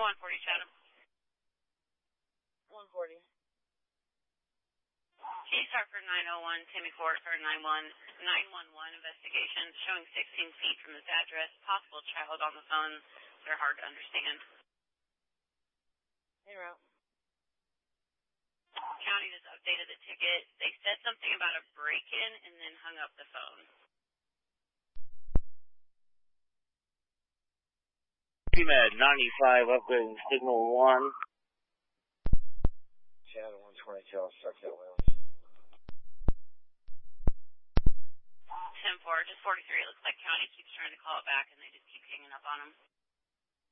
140 Chatham. 140. Chief Harper 901, Timmy Ford for 911 investigation showing 16 feet from this address. Possible child on the phone. They're hard to understand. Hey, route. County just updated the ticket. They said something about a break-in and then hung up the phone. PMed 95, upgrading signal 1. Shadow 120, tell us, sucks that way. 10-4, just 43. It looks like County keeps trying to call it back and they just keep hanging up on them.